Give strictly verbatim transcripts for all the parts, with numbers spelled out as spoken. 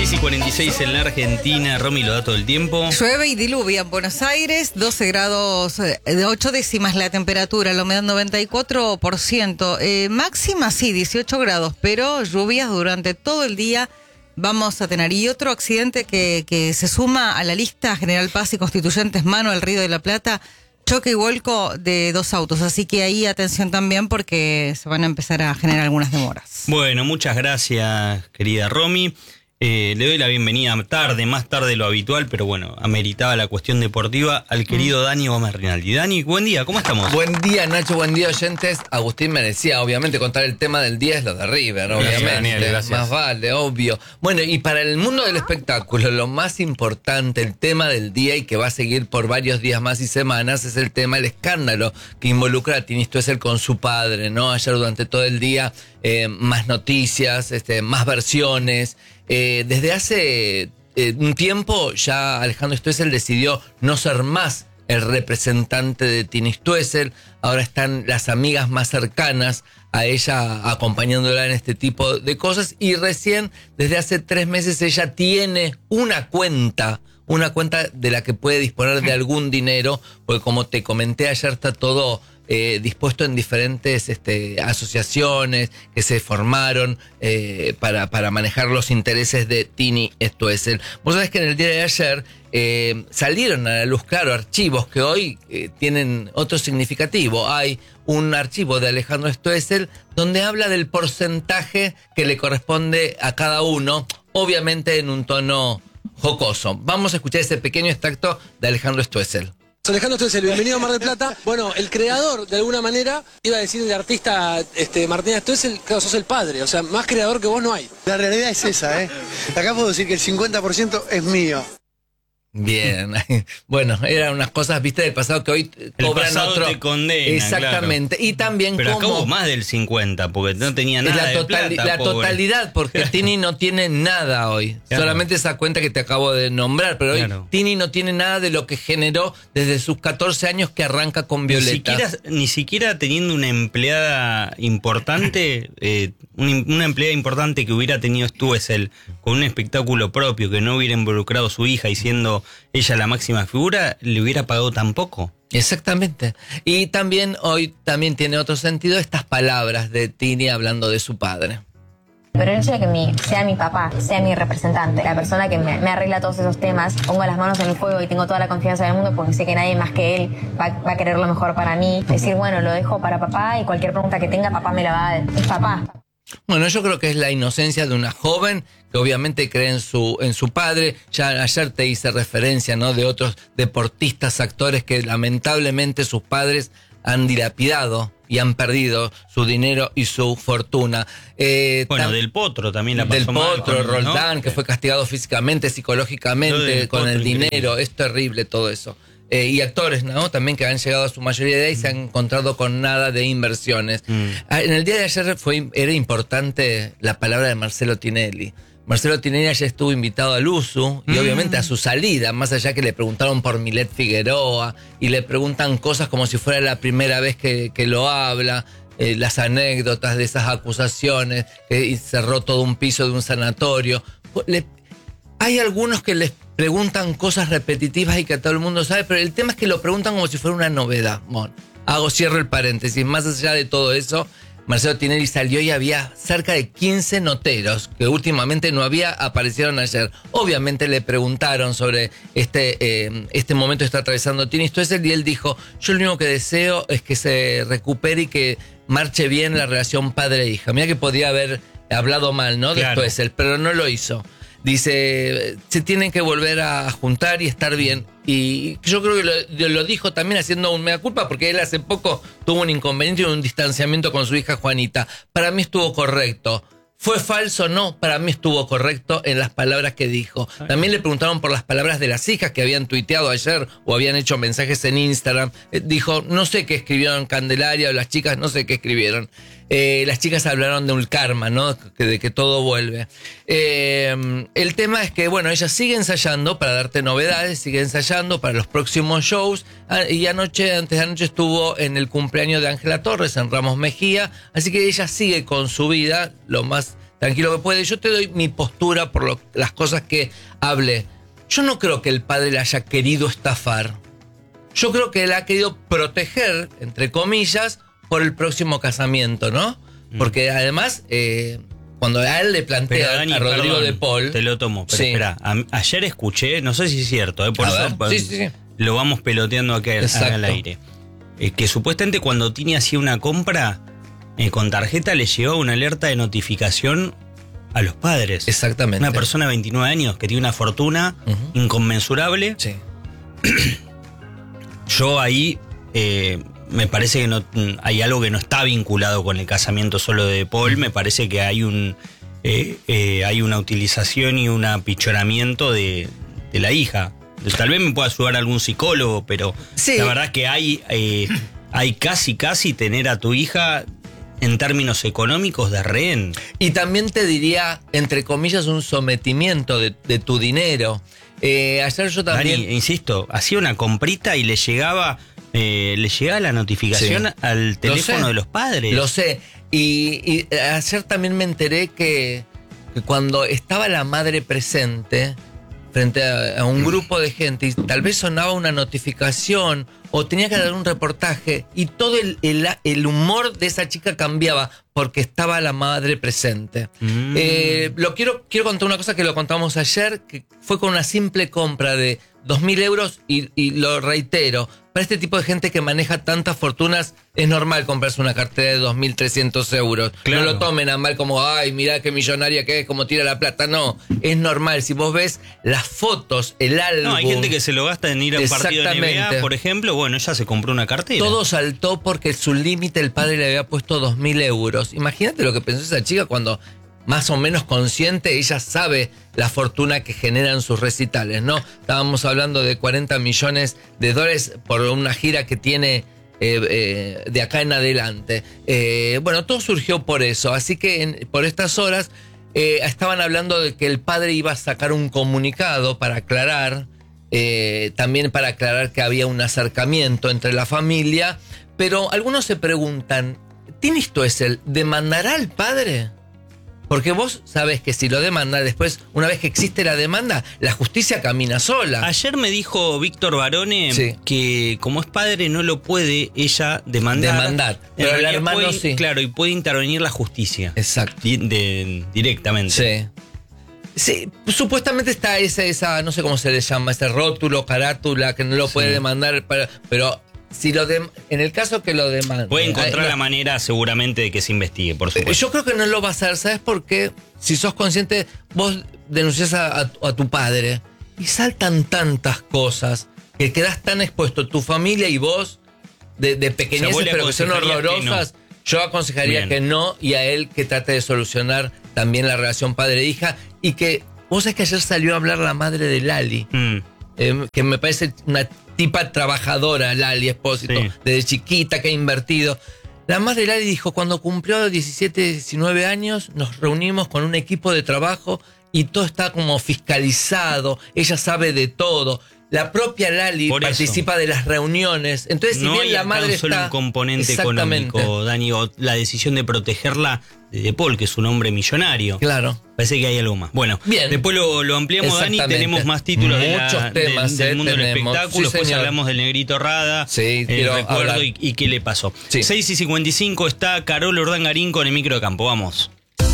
seis y cuarenta y seis en la Argentina. Romy, lo da todo el tiempo. Llueve y diluvia en Buenos Aires, doce grados de ocho décimas la temperatura, la humedad noventa y cuatro por ciento. Eh, máxima sí, dieciocho grados, pero lluvias durante todo el día vamos a tener. Y otro accidente que, que se suma a la lista, General Paz y Constituyentes, mano al Río de la Plata, choque y vuelco de dos autos. Así que ahí atención también porque se van a empezar a generar algunas demoras. Bueno, muchas gracias, querida Romy. Eh, le doy la bienvenida tarde, más tarde de lo habitual, pero bueno, ameritaba la cuestión deportiva al querido mm. Dani Gómez Rinaldi. Dani, buen día, ¿cómo estamos? Buen día, Nacho, buen día, oyentes. Agustín merecía, obviamente, contar el tema del día es lo de River, obviamente. Gracias, Daniel, gracias. Más vale, obvio. Bueno, y para el mundo del espectáculo, lo más importante, el tema del día y que va a seguir por varios días más y semanas, es el tema, el escándalo que involucra a Tini Stoessel con su padre, ¿no? Ayer durante todo el día, eh, más noticias, este, más versiones. Eh, desde hace eh, un tiempo ya Alejandro Stoessel decidió no ser más el representante de Tini Stoessel. Ahora están las amigas más cercanas a ella acompañándola en este tipo de cosas. Y recién, desde hace tres meses, ella tiene una cuenta, una cuenta de la que puede disponer de algún dinero, porque como te comenté ayer está todo Eh, dispuesto en diferentes este, asociaciones que se formaron eh, para, para manejar los intereses de Tini Stoessel. Vos sabés que en el día de ayer eh, salieron a la luz, claro, archivos que hoy eh, tienen otro significativo. Hay un archivo de Alejandro Stoessel donde habla del porcentaje que le corresponde a cada uno, obviamente en un tono jocoso. Vamos a escuchar ese pequeño extracto de Alejandro Stoessel. Alejandro Stoessel, bienvenido a Mar del Plata. Bueno, el creador, de alguna manera, iba a decir el artista este, Martina Stoessel, claro, sos el padre, o sea, más creador que vos no hay. La realidad es esa, ¿eh? Acá puedo decir que el cincuenta por ciento es mío. Bien, bueno, eran unas cosas, viste, del pasado que hoy el cobran pasado otro. Te condena, exactamente, claro. Y también pero como... acá hubo más del cincuenta, porque no tenía nada la de total, plata, La pobre. totalidad, porque claro. Tini no tiene nada hoy, claro. Solamente esa cuenta que te acabo de nombrar, pero claro. Hoy Tini no tiene nada de lo que generó desde sus catorce años que arranca con Violeta. Ni siquiera, ni siquiera teniendo una empleada importante, eh, una, una empleada importante que hubiera tenido Stoessel con un espectáculo propio, que no hubiera involucrado a su hija y siendo ella la máxima figura, le hubiera pagado tan poco. Exactamente. Y también hoy también tiene otro sentido estas palabras de Tini hablando de su padre. Pero el hecho de que mi, sea mi papá, sea mi representante, la persona que me, me arregla todos esos temas, pongo las manos en el fuego y tengo toda la confianza del mundo porque sé que nadie más que él va, va a querer lo mejor para mí. Decir, bueno, lo dejo para papá y cualquier pregunta que tenga, papá me la va a dar. Es papá. Bueno, yo creo que es la inocencia de una joven que obviamente cree en su, en su padre. Ya ayer te hice referencia, ¿no?, de otros deportistas, actores que lamentablemente sus padres han dilapidado y han perdido su dinero y su fortuna. Eh, bueno, Del Potro también la pasó Del Potro, mal, Roldán, ¿no? que fue castigado físicamente, psicológicamente, con el dinero. Increíble. Es terrible todo eso. Eh, y actores, ¿no?, también que han llegado a su mayoría de edad y mm. se han encontrado con nada de inversiones. Mm. Ah, en el día de ayer fue, era importante la palabra de Marcelo Tinelli. Marcelo Tinelli ayer estuvo invitado al U S U y mm. obviamente a su salida, más allá que le preguntaron por Milet Figueroa y le preguntan cosas como si fuera la primera vez que, que lo habla, eh, las anécdotas de esas acusaciones, que cerró todo un piso de un sanatorio. Le, hay algunos que les preguntan cosas repetitivas y que todo el mundo sabe, pero el tema es que lo preguntan como si fuera una novedad. Bueno, hago, cierro el paréntesis. Más allá de todo eso, Marcelo Tinelli salió y había cerca de quince noteros que últimamente no había, aparecieron ayer. Obviamente le preguntaron sobre este, eh, este momento que está atravesando Tini Stoessel y él dijo, yo lo único que deseo es que se recupere y que marche bien la relación padre-hija. Mira que podía haber hablado mal, ¿no?, de claro. Stoessel, pero no lo hizo. Dice, se tienen que volver a juntar y estar bien. Y yo creo que lo, lo dijo también haciendo un mea culpa, porque él hace poco tuvo un inconveniente y un distanciamiento con su hija Juanita. Para mí estuvo correcto. ¿Fue falso? No, para mí estuvo correcto en las palabras que dijo. También le preguntaron por las palabras de las hijas que habían tuiteado ayer o habían hecho mensajes en Instagram. Eh, dijo, no sé qué escribieron Candelaria o las chicas, no sé qué escribieron. Eh, las chicas hablaron de un karma, ¿no?, que, de que todo vuelve. Eh, el tema es que, bueno, ella sigue ensayando para darte novedades, sigue ensayando para los próximos shows. Ah, y anoche, antes de anoche, estuvo en el cumpleaños de Ángela Torres en Ramos Mejía. Así que ella sigue con su vida, lo más tranquilo que puede. Yo te doy mi postura por lo, las cosas que hablé. Yo no creo que el padre le haya querido estafar. Yo creo que él ha querido proteger, entre comillas, por el próximo casamiento, ¿no? Porque además, eh, cuando a él le plantea pero, Dani, a Rodrigo perdón, de Paul... Te lo tomo, pero sí. espera. A, ayer escuché, no sé si es cierto, ¿eh? Por A eso ver, sí, sí, sí. lo vamos peloteando acá, acá al aire. Eh, que supuestamente cuando Tini hacía una compra eh, con tarjeta le llegó una alerta de notificación a los padres. Exactamente. Una persona de veintinueve años que tiene una fortuna uh-huh. inconmensurable. Sí. Yo ahí eh, me parece que no hay algo que no está vinculado con el casamiento solo de Paul. Me parece que hay un eh, eh, hay una utilización y un apichoramiento de, de la hija. Tal vez me pueda ayudar algún psicólogo, pero sí. La verdad que hay, eh, hay casi, casi tener a tu hija en términos económicos de rehén. Y también te diría, entre comillas, un sometimiento de, de tu dinero. Eh, ayer yo también... Dani, insisto, hacía una comprita y le llegaba, eh, le llegaba la notificación sí. al teléfono de los padres. Lo sé. Y, y ayer también me enteré que, que cuando estaba la madre presente... frente a, a un grupo de gente y tal vez sonaba una notificación o tenía que dar un reportaje y todo el, el, el humor de esa chica cambiaba porque estaba la madre presente. Mm. Eh, lo quiero, quiero contar una cosa que lo contamos ayer, que fue con una simple compra de dos mil euros y, y lo reitero, para este tipo de gente que maneja tantas fortunas es normal comprarse una cartera de dos mil trescientos euros. Claro. No lo tomen a mal como, ay, mirá qué millonaria que es, como tira la plata. No, es normal. Si vos ves las fotos, el álbum... No, hay gente que se lo gasta en ir a un partido de N B A, por ejemplo. Bueno, ella se compró una cartera. Todo saltó porque su límite el padre le había puesto dos mil euros. Imagínate lo que pensó esa chica cuando... más o menos consciente, ella sabe la fortuna que generan sus recitales, ¿no? Estábamos hablando de cuarenta millones de dólares por una gira que tiene eh, eh, de acá en adelante. Eh, bueno, todo surgió por eso, así que en, por estas horas eh, estaban hablando de que el padre iba a sacar un comunicado para aclarar, eh, también para aclarar que había un acercamiento entre la familia, pero algunos se preguntan, ¿Tini Stoessel demandará al padre? Porque vos sabés que si lo demanda, después, una vez que existe la demanda, la justicia camina sola. Ayer me dijo Víctor Barone sí. que como es padre no lo puede ella demandar. Demandar, pero el hermano puede, sí. Claro, y puede intervenir la justicia. Exacto. Di, de, directamente. Sí. Sí, supuestamente está esa, esa, no sé cómo se le llama, ese rótulo, carátula, que no lo sí. puede demandar, pero... pero si lo de, en el caso que lo demande... Puede encontrar no, la manera seguramente de que se investigue, por supuesto. Yo creo que no lo va a hacer, ¿sabes por qué? Si sos consciente, vos denunciás a, a, a tu padre y saltan tantas cosas que quedás tan expuesto, tu familia y vos, de, de pequeñeces, o sea, pero que son horrorosas. Que no. Yo aconsejaría Bien. que no, y a él que trate de solucionar también la relación padre-hija, y que, vos sabés que ayer salió a hablar la madre de Lali, mm. eh, que me parece una tipa trabajadora, Lali Espósito, sí. desde chiquita que ha invertido. La madre de Lali dijo, cuando cumplió diecisiete, diecinueve años, nos reunimos con un equipo de trabajo y todo está como fiscalizado, ella sabe de todo. La propia Lali participa de las reuniones. Entonces, si no bien la madre solo está... un componente económico, Dani, o la decisión de protegerla de Paul, que es un hombre millonario. Claro. Parece que hay algo más. Bueno, bien. Después lo, lo ampliamos, Dani, tenemos más títulos Muchos de la, temas, de, del eh, mundo tenemos. del espectáculo. Sí, después señor. hablamos del Negrito Rada, sí, el recuerdo y, y qué le pasó. Sí. seis y cincuenta y cinco está Carol Urdangarín con el micro de campo. Vamos.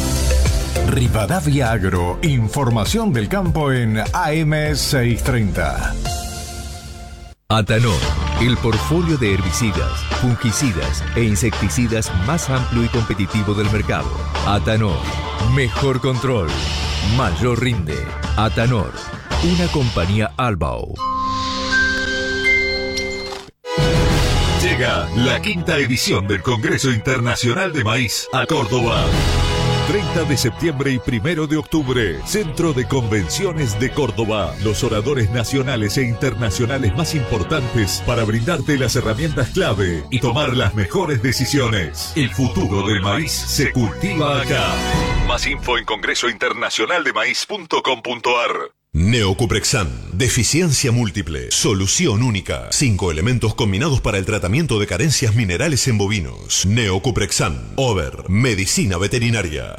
Rivadavia Agro, información del campo en A M seiscientos treinta. Atanor, el portfolio de herbicidas, fungicidas e insecticidas más amplio y competitivo del mercado. Atanor, mejor control, mayor rinde. Atanor, una compañía Albao. Llega la quinta edición del Congreso Internacional de Maíz a Córdoba. treinta de septiembre y primero de octubre, Centro de Convenciones de Córdoba. Los oradores nacionales e internacionales más importantes para brindarte las herramientas clave y tomar las mejores decisiones. El futuro del maíz se cultiva acá. Más info en congreso internacional de maíz punto com punto a r. Neocuprexan, deficiencia múltiple, solución única. Cinco elementos combinados para el tratamiento de carencias minerales en bovinos. Neocuprexan, Over, medicina veterinaria.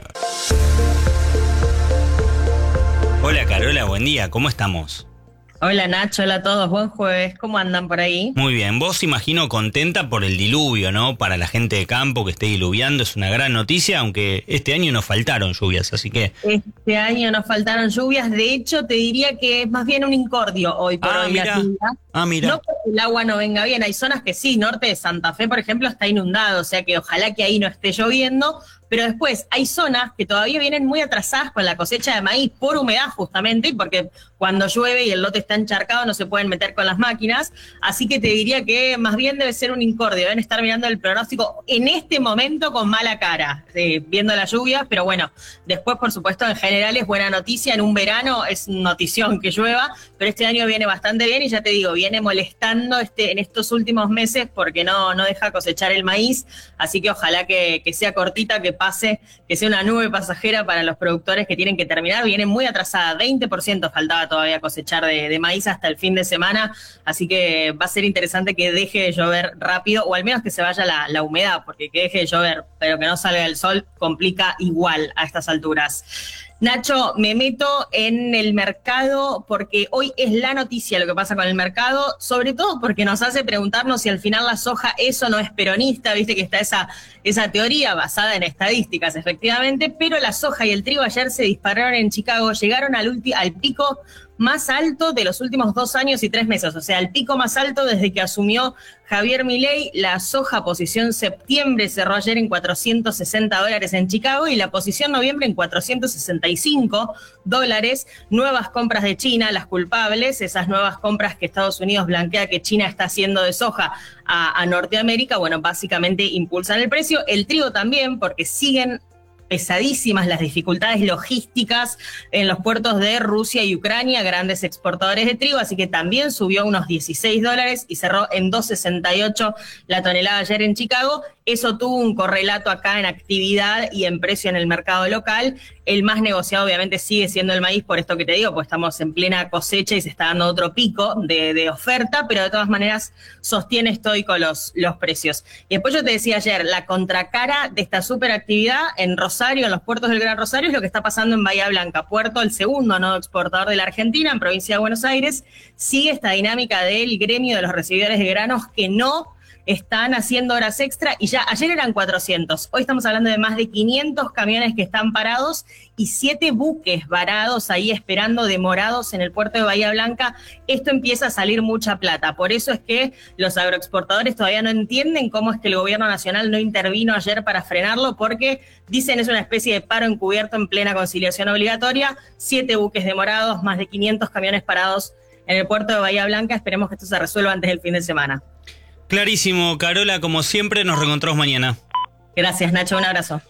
Hola Carola, buen día, ¿cómo estamos? Hola Nacho, hola a todos, buen jueves, ¿cómo andan por ahí? Muy bien, vos imagino contenta por el diluvio, ¿no? Para la gente de campo que esté diluviando es una gran noticia, aunque este año nos faltaron lluvias, así que... Este año nos faltaron lluvias, de hecho te diría que es más bien un incordio hoy por ah, hoy mira. la lluvia. Ah, mira. No porque el agua no venga bien, hay zonas que sí, norte de Santa Fe, por ejemplo, está inundado, o sea que ojalá que ahí no esté lloviendo, pero después hay zonas que todavía vienen muy atrasadas con la cosecha de maíz por humedad justamente, porque cuando llueve y el lote está encharcado no se pueden meter con las máquinas, así que te diría que más bien debe ser un incordio, deben estar mirando el pronóstico en este momento con mala cara, eh, viendo las lluvias, pero bueno, después por supuesto en general es buena noticia, en un verano es notición que llueva, pero este año viene bastante bien y ya te digo, viene molestando este, en estos últimos meses porque no, no deja cosechar el maíz, así que ojalá que, que sea cortita, que pase, que sea una nube pasajera para los productores que tienen que terminar, viene muy atrasada, veinte por ciento faltaba todavía cosechar de, de maíz hasta el fin de semana, así que va a ser interesante que deje de llover rápido, o al menos que se vaya la, la humedad, porque que deje de llover, pero que no salga el sol, complica igual a estas alturas. Nacho, me meto en el mercado porque hoy es la noticia lo que pasa con el mercado, sobre todo porque nos hace preguntarnos si al final la soja es o no es peronista, viste que está esa, esa teoría basada en estadísticas efectivamente, pero la soja y el trigo ayer se dispararon en Chicago, llegaron al, ulti- al pico más alto de los últimos dos años y tres meses, o sea, el pico más alto desde que asumió Javier Milei. La soja posición septiembre cerró ayer en cuatrocientos sesenta dólares en Chicago y la posición noviembre en cuatrocientos sesenta y cinco dólares. Nuevas compras de China, las culpables, esas nuevas compras que Estados Unidos blanquea que China está haciendo de soja a, a Norteamérica, bueno, básicamente impulsan el precio. El trigo también, porque siguen pesadísimas las dificultades logísticas en los puertos de Rusia y Ucrania, grandes exportadores de trigo, así que también subió unos dieciséis dólares y cerró en dos sesenta y ocho la tonelada ayer en Chicago. Eso tuvo un correlato acá en actividad y en precio en el mercado local. El más negociado obviamente sigue siendo el maíz, por esto que te digo, pues estamos en plena cosecha y se está dando otro pico de, de oferta, pero de todas maneras sostiene estoico los, los precios. Y después yo te decía ayer, la contracara de esta superactividad en Rosario, en los puertos del Gran Rosario, es lo que está pasando en Bahía Blanca, puerto el segundo nodo exportador de la Argentina, en provincia de Buenos Aires. Sigue esta dinámica del gremio de los recibidores de granos que no están haciendo horas extra y ya ayer eran cuatrocientos, hoy estamos hablando de más de quinientos camiones que están parados y siete buques varados ahí esperando, demorados en el puerto de Bahía Blanca. Esto empieza a salir mucha plata, por eso es que los agroexportadores todavía no entienden cómo es que el gobierno nacional no intervino ayer para frenarlo, porque dicen es una especie de paro encubierto en plena conciliación obligatoria, siete buques demorados, más de quinientos camiones parados en el puerto de Bahía Blanca. Esperemos que esto se resuelva antes del fin de semana. Clarísimo, Carola, como siempre, nos reencontramos mañana. Gracias, Nacho, un abrazo.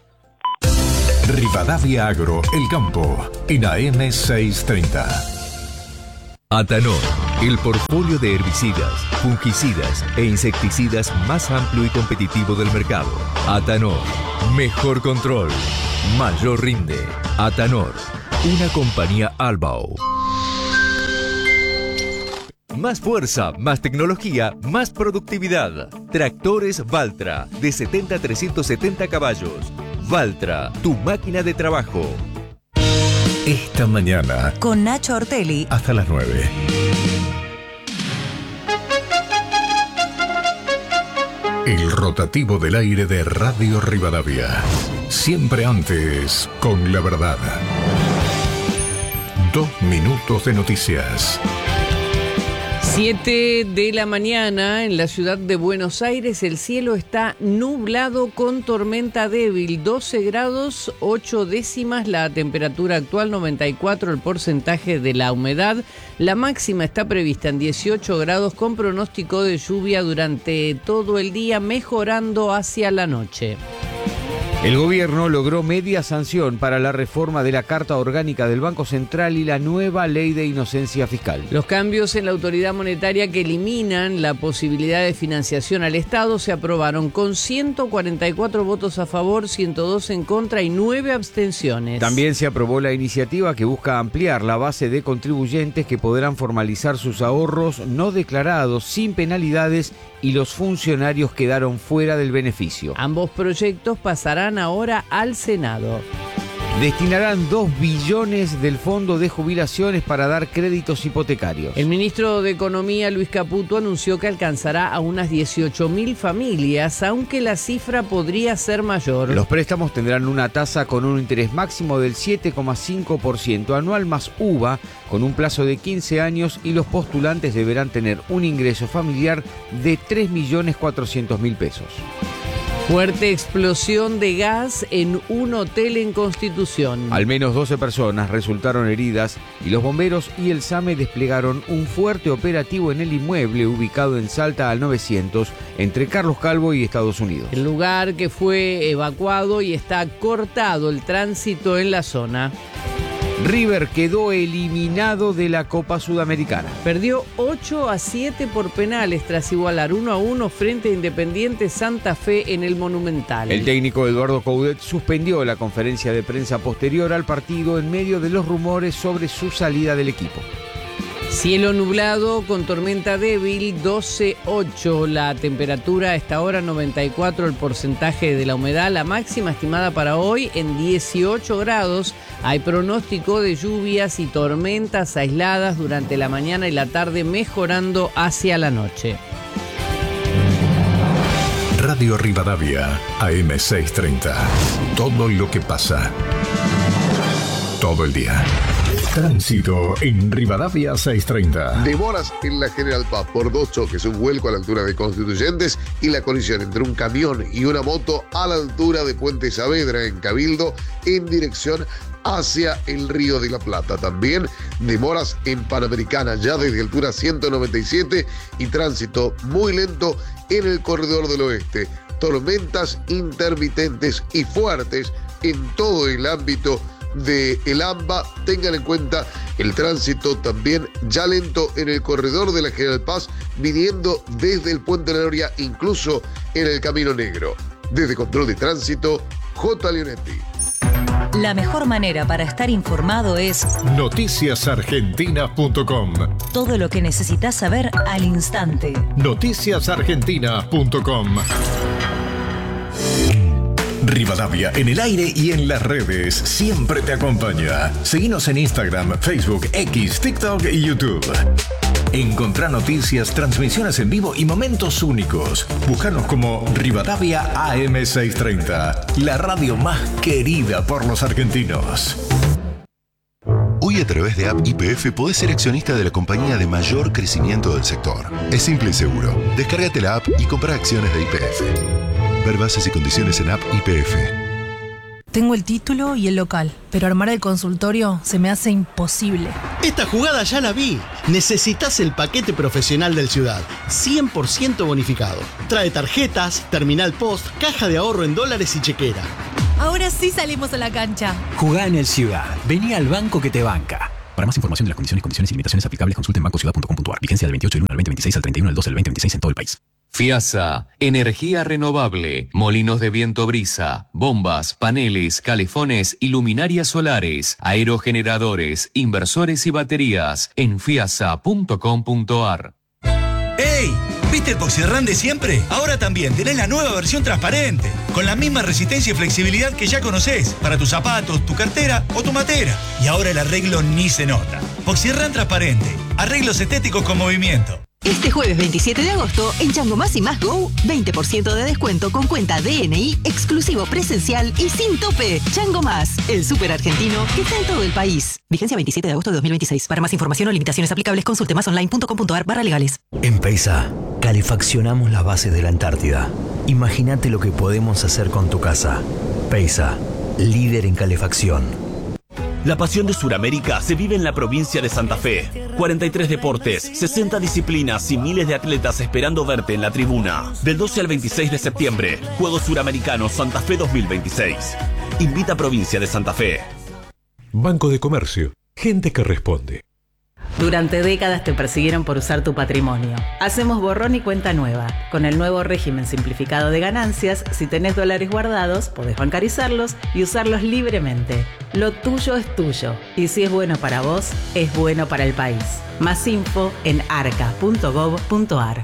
Rivadavia Agro, El Campo, en A M seiscientos treinta. Atanor, el portfolio de herbicidas, fungicidas e insecticidas más amplio y competitivo del mercado. Atanor, mejor control, mayor rinde. Atanor, una compañía Albao. Más fuerza, más tecnología, más productividad. Tractores Valtra, de setenta a trescientos setenta caballos. Valtra, tu máquina de trabajo. Esta mañana, con Nacho Ortelli, hasta las nueve. El rotativo del aire de Radio Rivadavia. Siempre antes, con la verdad. Dos minutos de noticias. Siete de la mañana en la ciudad de Buenos Aires, el cielo está nublado con tormenta débil, doce grados, ocho décimas la temperatura actual, noventa y cuatro el porcentaje de la humedad, la máxima está prevista en dieciocho grados con pronóstico de lluvia durante todo el día, mejorando hacia la noche. El gobierno logró media sanción para la reforma de la Carta Orgánica del Banco Central y la nueva Ley de Inocencia Fiscal. Los cambios en la autoridad monetaria que eliminan la posibilidad de financiación al Estado se aprobaron con ciento cuarenta y cuatro votos a favor, ciento dos en contra y nueve abstenciones. También se aprobó la iniciativa que busca ampliar la base de contribuyentes que podrán formalizar sus ahorros no declarados sin penalidades y los funcionarios quedaron fuera del beneficio. Ambos proyectos pasarán ahora al Senado. Destinarán dos billones del Fondo de Jubilaciones para dar créditos hipotecarios. El ministro de Economía, Luis Caputo, anunció que alcanzará a unas dieciocho mil familias, aunque la cifra podría ser mayor. Los préstamos tendrán una tasa con un interés máximo del siete coma cinco por ciento anual más U V A, con un plazo de quince años, y los postulantes deberán tener un ingreso familiar de tres millones cuatrocientos mil pesos. Fuerte explosión de gas en un hotel en Constitución. Al menos doce personas resultaron heridas y los bomberos y el SAME desplegaron un fuerte operativo en el inmueble ubicado en Salta al novecientos entre Carlos Calvo y Estados Unidos. El lugar que fue evacuado y está cortado el tránsito en la zona. River quedó eliminado de la Copa Sudamericana. Perdió ocho a siete por penales tras igualar uno a uno frente a Independiente Santa Fe en el Monumental. El técnico Eduardo Coudet suspendió la conferencia de prensa posterior al partido en medio de los rumores sobre su salida del equipo. Cielo nublado con tormenta débil, doce ocho. La temperatura a esta hora noventa y cuatro, el porcentaje de la humedad, la máxima estimada para hoy en dieciocho grados. Hay pronóstico de lluvias y tormentas aisladas durante la mañana y la tarde, mejorando hacia la noche. Radio Rivadavia, A M seiscientos treinta. Todo lo que pasa. Todo el día. Tránsito en Rivadavia seiscientos treinta. Demoras en la General Paz por dos choques, un vuelco a la altura de Constituyentes y la colisión entre un camión y una moto a la altura de Puente Saavedra en Cabildo en dirección hacia el Río de la Plata. También demoras en Panamericana ya desde altura ciento noventa y siete y tránsito muy lento en el corredor del oeste. Tormentas intermitentes y fuertes en todo el ámbito de El AMBA. Tengan en cuenta el tránsito también ya lento en el corredor de la General Paz, viniendo desde el Puente de la Noria, incluso en el Camino Negro. Desde Control de Tránsito, J. Leonetti. La mejor manera para estar informado es noticias argentina punto com. Todo lo que necesitas saber al instante. noticias argentina punto com. Rivadavia en el aire y en las redes siempre te acompaña. Seguinos en Instagram, Facebook, X, TikTok y YouTube. Encontrá noticias, transmisiones en vivo y momentos únicos. Búscanos como Rivadavia A M seiscientos treinta, la radio más querida por los argentinos. Hoy a través de App Y P F podés ser accionista de la compañía de mayor crecimiento del sector. Es simple y seguro. Descárgate la app y compra acciones de Y P F. Ver bases y condiciones en App Y P F. Tengo el título y el local, pero armar el consultorio se me hace imposible. Esta jugada ya la vi. Necesitas el paquete profesional del Ciudad, cien por ciento bonificado. Trae tarjetas, terminal post, caja de ahorro en dólares y chequera. Ahora sí salimos a la cancha. Jugá en el Ciudad. Vení al banco que te banca. Para más información de las condiciones, condiciones y limitaciones aplicables, consulte en banco ciudad punto com punto a r. Vigencia del veintiocho del uno al veinte veintiséis al treinta y uno del doce del veinte veintiséis en todo el país. FIASA, energía renovable, molinos de viento brisa, bombas, paneles, calefones y luminarias solares, aerogeneradores, inversores y baterías en fiasa punto com punto a r. ¡Ey! ¿Viste el Poxirran de siempre? Ahora también tenés la nueva versión transparente, con la misma resistencia y flexibilidad que ya conocés, para tus zapatos, tu cartera o tu matera. Y ahora el arreglo ni se nota. Poxirran transparente, arreglos estéticos con movimiento. Este jueves veintisiete de agosto, en Chango Más y Más Go, veinte por ciento de descuento con cuenta D N I, exclusivo presencial y sin tope. Chango Más, el súper argentino que está en todo el país. Vigencia veintisiete de agosto de dos mil veintiséis. Para más información o limitaciones aplicables, consulte más online punto com punto a r barra legales. En Peisa, calefaccionamos las bases de la Antártida. Imagínate lo que podemos hacer con tu casa. Peisa, líder en calefacción. La pasión de Sudamérica se vive en la provincia de Santa Fe. cuarenta y tres deportes, sesenta disciplinas y miles de atletas esperando verte en la tribuna. Del doce al veintiséis de septiembre, Juegos Suramericanos Santa Fe dos mil veintiséis. Invita a Provincia de Santa Fe. Banco de Comercio. Gente que responde. Durante décadas te persiguieron por usar tu patrimonio. Hacemos borrón y cuenta nueva. Con el nuevo régimen simplificado de ganancias, si tenés dólares guardados, podés bancarizarlos y usarlos libremente. Lo tuyo es tuyo. Y si es bueno para vos, es bueno para el país. Más info en arca punto gov punto ar.